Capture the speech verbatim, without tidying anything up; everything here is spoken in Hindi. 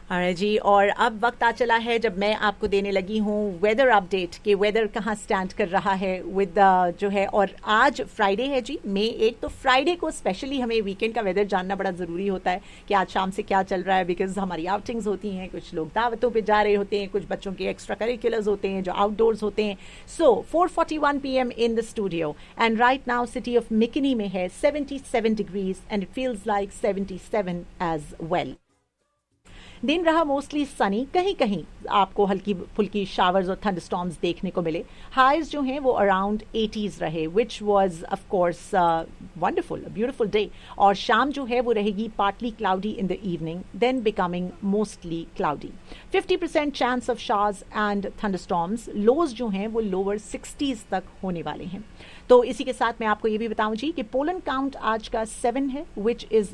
अरे जी, और अब वक्त आ चला है जब मैं आपको देने लगी हूँ वेदर अपडेट कि वेदर कहाँ स्टैंड कर रहा है विद जो है। और आज फ्राइडे है जी, मई एट, तो फ्राइडे को स्पेशली हमें वीकेंड का वेदर जानना बड़ा ज़रूरी होता है कि आज शाम से क्या चल रहा है, बिकॉज हमारी आउटिंग्स होती हैं, कुछ लोग दावतों पे जा रहे होते हैं, कुछ बच्चों के एक्स्ट्रा करिकुलर्स होते हैं जो आउटडोर्स होते हैं। So four forty one P M in the studio and right now city of मिकनी में है seventy seven degrees and it feels like seventy seven as well. दिन रहा मोस्टली सनी, कहीं कहीं आपको हल्की फुल्की शावर्स और थंडरस्टॉर्म्स देखने को मिले। हाइज जो हैं वो अराउंड एटीज़ रहे, which was of course wonderful, beautiful day. और शाम जो है वो रहेगी partly cloudy in the evening, then becoming mostly cloudy. Fifty percent chance of showers and thunderstorms. लोज जो हैं वो लोअर सिक्सटीज़ तक होने वाले हैं। तो इसी के साथ मैं आपको ये भी बताऊं जी कि पोलन काउंट आज का सेवन है, विच इज़